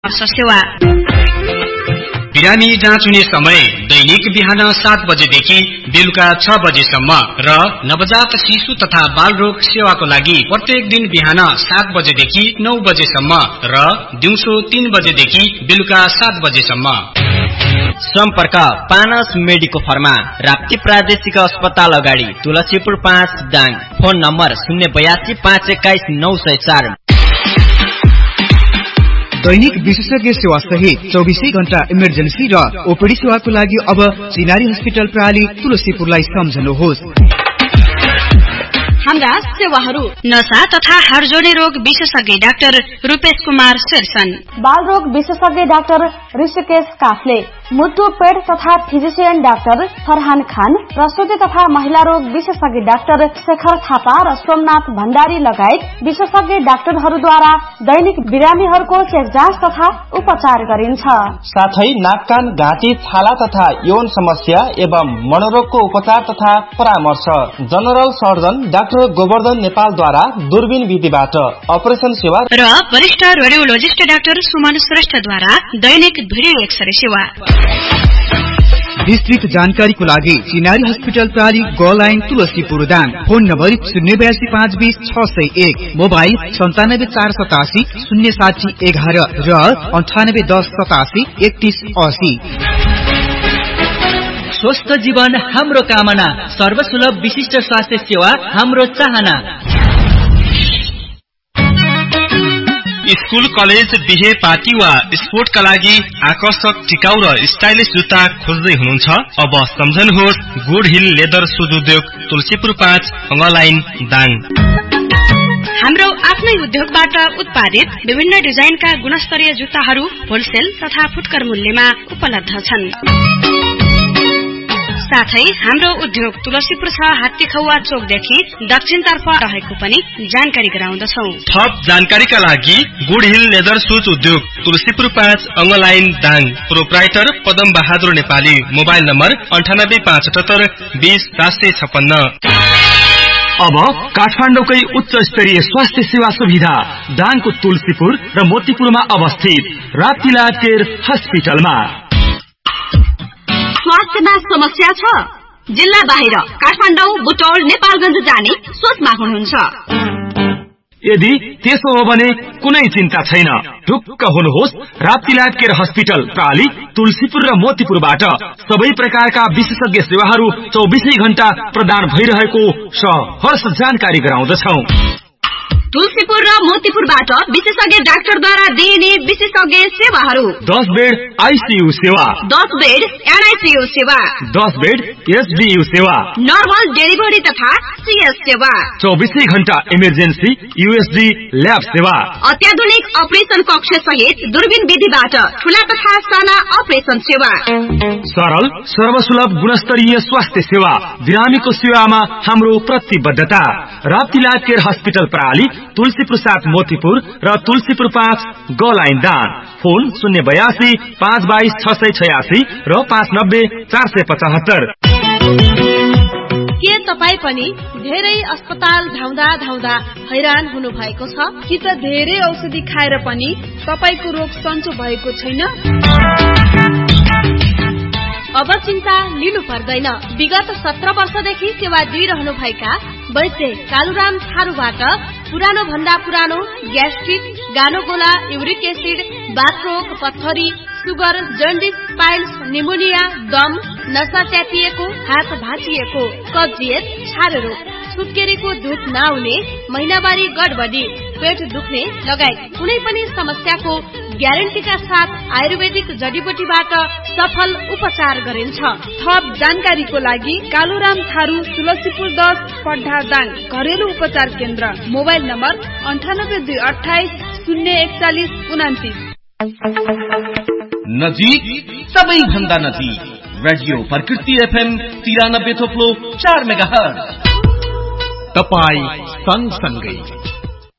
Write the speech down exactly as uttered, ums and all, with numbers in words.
सेवा। बिरामी जाँच हुने समय दैनिक बिहान सात बजेदेखि बेलुका छ बजेसम्म र नवजात शिशु तथा बाल रोग सेवाको लागि प्रत्येक दिन बिहान सात बजेदेखि नौ बजेसम्म र दिउँसो तीन बजेदेखि बेलुका सात बजेसम्म। सम्पर्क पानस मेडिको फर्मा, राप्ती प्रादेशिक अस्पताल अगाडि, तुलसीपुर पाँच दाङ। फोन नम्बर शून्य बयासी पाँच एक्काइस नौ सय चार। दैनिक विशेषज्ञ सेवा सहित चौबीसै घण्टा इमर्जेन्सी र ओपीडी सेवाको लागि अब चिनारी हस्पिटल प्रणाली तुलसीपुरलाई सम्झनुहोस्। हाम्रा सेवाहरू नशा तथा हाडजोडी रोग विशेषज्ञ डाक्टर रूपेश कुमार शेरसन, बाल रोग विशेषज्ञ डाक्टर ऋषिकेश काफले, मुटु पेट तथा फिजिशियन डाक्टर फरहान खान, प्रसूति तथा महिला रोग विशेषज्ञ डाक्टर शेखर थापा र सोमनाथ भण्डारी लगायत विशेषज्ञ डाक्टरहरूद्वारा दैनिक बिरामीहरूको चेक जाँच तथा उपचार गरिन्छ। साथै नाक कान घाँटी छाला तथा यौन समस्या एवं मनोरोगको उपचार तथा परामर्श जनरल सर्जन डाक्टर गोवर्धन नेपालद्वारा दूरबीन विधिबाट अपरेसन सेवा र वरिष्ठ रेडियोलोजिस्ट डाक्टर सुमन श्रेष्ठद्वारा दैनिक भिडियो एक्सरे सेवा। विस्तृत जानकारीको लागि चिनारी हस्पिटल प्रणाली ग line Tulsipur Dang. Phone number शून्य बयासी पाँच बीस छ सय एक, मोबाइल सन्तानब्बे चार सतासी शून्य साठी एघार र अन्ठानब्बे दस सतासी एकतीस असी। स्वस्थ जीवन हाम्रो कामना, सर्वसुलभ विशिष्ट स्वास्थ्य सेवा हाम्रो चाहना। स्कूल, कलेज, बिहे, पार्टी वा स्पोर्टका लागि आकर्षक, टिकाउ र स्टाइलिश जुत्ता खोज्दै हुनुहुन्छ? अब सम्झनुहोस् गुड हिल लेदर सुज उद्योग, तुलसीपुर पाँच, लाइन दाङ। हाम्रो आफ्नै उद्योगबाट उत्पादित विभिन्न डिजाइनका गुणस्तरीय जुत्ताहरू होलसेल तथा फुटकर मूल्यमा उपलब्ध छन्। साथै हाम्रो उद्योग तुलसीपुर छ हात्तीखौवा चोकदेखि दक्षिणतर्फ रहेको पनि जानकारी गराउँदछौ। थप जानकारीका लागि गुड हिल लेदर सुज उद्योग, तुलसीपुर पाँच, line Dang. Proprietor Padam Bahadur Nepali, mobile number अन्ठानब्बे पाँच अठहत्तर बीस सात सय छप्पन्न। अब काठमाडौँकै उच्च स्तरीय स्वास्थ्य सेवा सुविधा दाङको तुलसीपुर र मोतीपुरमा अवस्थित राप्तीलाल केयर हस्पिटलमा। स्वास्थ्यमा समस्या छ? जिल्ला बाहिर काठमाडौँ, बुटौल, नेपालगञ्ज जाने सोचमा हुनुहुन्छ? यदि त्यसो हो भने कुनै चिन्ता छैन। ढुक्क हुनुहोस्, राप्तीलाल केयर हस्पिटल प्राली तुलसीपुर र मोतीपुरबाट सबै प्रकारका विशेषज्ञ सेवाहरू चौबीसै घण्टा प्रदान भइरहेको सहर्ष जानकारी गराउँदछौ। तुलसीपुर र मोतीपुरबाट विशेषज्ञ डाक्टरद्वारा दिइने विशेषज्ञ सेवाहरू: दस बेड आईसीयू सेवा, दस बेड एनआईसीयू सेवा, दस बेड एसडीयू सेवा, नर्मल डेलिभरी तथा सीएस सेवा, चौबीसै घण्टा इमर्जेन्सी यूएसडी ल्याब सेवा, अत्याधुनिक अपरेसन कक्ष सहित दूरबीन विधिबाट ठूला तथा साना अपरेसन सेवा, सरल सर्वसुलभ गुणस्तरीय स्वास्थ्य सेवा, बिरामीको सेवामा हाम्रो प्रतिबद्धता। राप्तीलाल केयर हस्पिटल प्रणाली तुलसीपुर सात मोतीपुर र तुलसीपुर पाँच ग लाइन दाङ। फोन शून्य बयासी पाँच बाइस छ सय छयासी र पाँच नब्बे चार सय पचहत्तर। के तपाई पनि धेरै अस्पताल धाउँदा धाउँदा हैरान हुनु भएको छ? कि त धेरै औषधि खाएर पनि तपाईको रोग सन्चो भएको छैन? अब चिन्ता लिनु पर्दैन। विगत सत्र वर्षदेखि सेवा दिइरहनु भएका वैद्य कालुराम थारूबाट पुरानो भन्दा पुरानो ग्यास्ट्रिक, गानोगोला, युरिक एसिड, बाथरोग, पत्थरी, सुगर, जन्डिस, पाइल्स, निमोनिया, दम, नसा च्यापिएको, हात भाँचिएको, कब्जियत, छारे रोग, सुत्केरीको दुध नआउने, महिनावारी गडबडी, पेट दुख्ने लगायत कुनै पनि समस्याको ग्यारेन्टीका साथ आयुर्वेदिक जडीबुटीबाट सफल उपचार गरिन्छ। थप जानकारीको लागि कालुराम थारू तुलसीपुर दस पड्ढा दाङ घरेलु उपचार केन्द्र, मोबाइल नम्बर अन्ठानब्बे दुई अठाइस शून्य एकचालिस उनातिस। नजिक, सबैभन्दा नजिक, रेडियो प्रकृति एफएम तिरानब्बे थोप्लो चार मेगा हर्ज। तपाई सँगसँगै